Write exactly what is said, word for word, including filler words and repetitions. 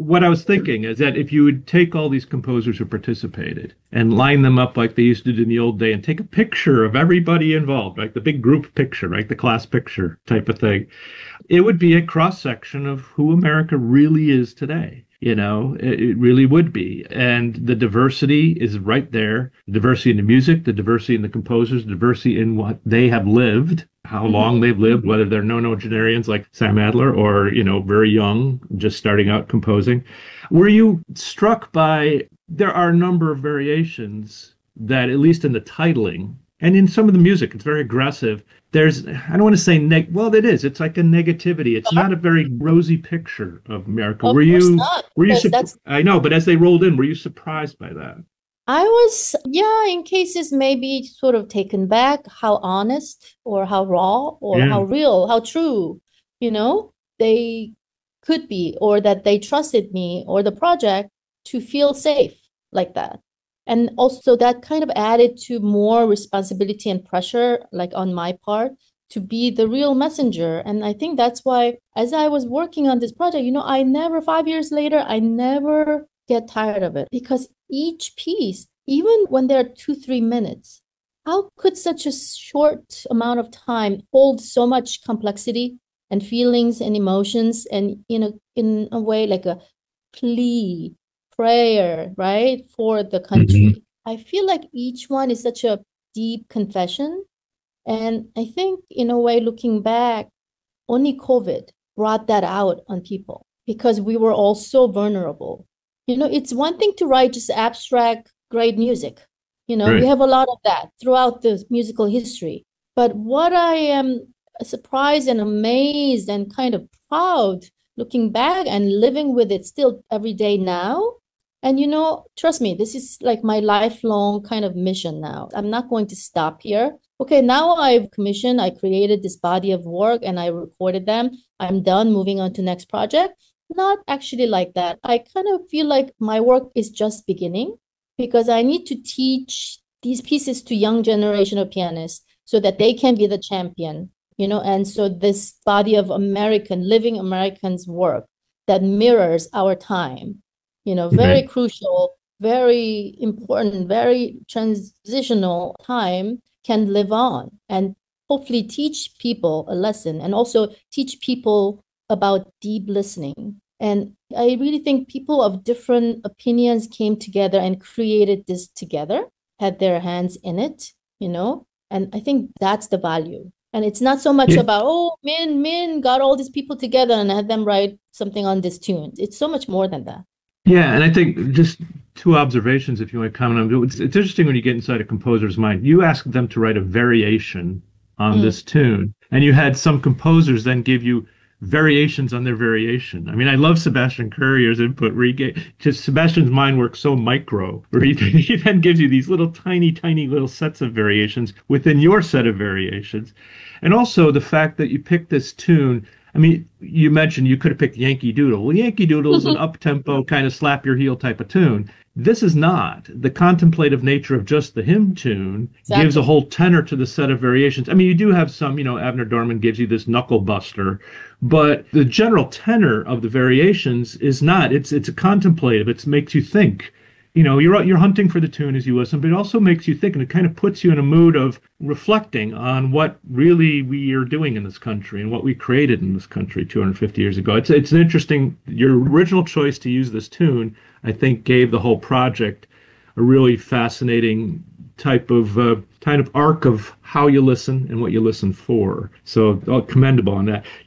what I was thinking is that if you would take all these composers who participated and line them up like they used to do in the old day and take a picture of everybody involved, like the big group picture, right, the class picture type of thing, it would be a cross section of who America really is today. You know, it, it really would be. And the diversity is right there. The diversity in the music, the diversity in the composers, the diversity in what they have lived, how long they've lived, whether they're nonagenarians like Sam Adler or, you know, very young, just starting out composing. Were you struck by, there are a number of variations that, at least in the titling, and in some of the music, it's very aggressive. There's, I don't want to say, neg well, it is. It's like a negativity. It's not a very rosy picture of America. Of were course you, not, were you, because that's, I know, but as they rolled in, were you surprised by that? I was, yeah, in cases maybe sort of taken back how honest or how raw or Yeah. how real, how true, you know, they could be, or that they trusted me or the project to feel safe like that. And also that kind of added to more responsibility and pressure, like on my part, to be the real messenger. And I think that's why, as I was working on this project, you know, I never, five years later, I never get tired of it, because each piece, even when they're two, three minutes, how could such a short amount of time hold so much complexity and feelings and emotions, and, you know, in a way like a plea, prayer, right, for the country. Mhm. I feel like each one is such a deep confession. And I think, in a way, looking back, only COVID brought that out on people, because we were all so vulnerable. You know, it's one thing to write just abstract, great music. You know, we Right. have a lot of that throughout the musical history. But what I am surprised and amazed and kind of proud looking back and living with it still every day now. And, you know, trust me, this is like my lifelong kind of mission now. I'm not going to stop here. Okay, now I've commissioned, I created this body of work and I recorded them. I'm done, moving on to next project. Not actually like that. I kind of feel like my work is just beginning, because I need to teach these pieces to young generation of pianists so that they can be the champion, you know, and so this body of American, living Americans work that mirrors our time, you know, very Right. crucial, very important, very transitional time, can live on and hopefully teach people a lesson, and also teach people about deep listening. And I really think people of different opinions came together and created this together, had their hands in it, you know, and I think that's the value. And it's not so much Yeah. about, oh, Min, Min got all these people together and had them write something on this tune. It's so much more than that. Yeah, and I think just two observations, if you want to comment on it. It's, it's interesting when you get inside a composer's mind. You ask them to write a variation on Mm. this tune, and you had some composers then give you variations on their variation. I mean, I love Sebastian Courier's input where he get just Sebastian's mind works so micro, where he, he then gives you these little tiny, tiny little sets of variations within your set of variations. And also the fact that you picked this tune. I mean, you mentioned you could have picked Yankee Doodle. Well, Yankee Doodle is an up-tempo kind of slap your heel type of tune. This is not. The contemplative nature of just the hymn tune gives a Exactly. whole tenor to the set of variations. I mean, you do have some, you know, Abner Dorman gives you this knuckle buster, but the general tenor of the variations is not. It's it's a contemplative. It makes you think. You know, you're you're hunting for the tune as you listen, but it also makes you think, and it kind of puts you in a mood of reflecting on what really we are doing in this country and what we created in this country two hundred fifty years ago. It's it's an interesting. Your original choice to use this tune, I think, gave the whole project a really fascinating type of uh, kind of arc of how you listen and what you listen for. So uh, commendable on that.